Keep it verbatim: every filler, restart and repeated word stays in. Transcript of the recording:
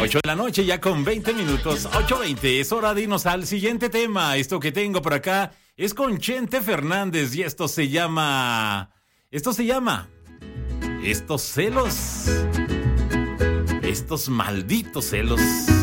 ocho de la noche ya con veinte minutos, ocho veinte, es hora de irnos al siguiente tema. Esto que tengo por acá es con Chente Fernández y esto se llama... Esto se llama... Estos celos... Estos malditos celos...